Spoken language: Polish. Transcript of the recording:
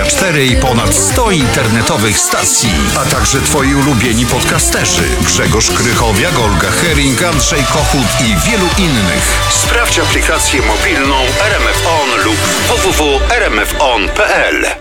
24 i ponad 100 internetowych stacji, a także twoi ulubieni podcasterzy Grzegorz Krychowiak, Olga Hering, Andrzej Kochut i wielu innych. Sprawdź aplikację mobilną RMF On lub www.rmfon.pl.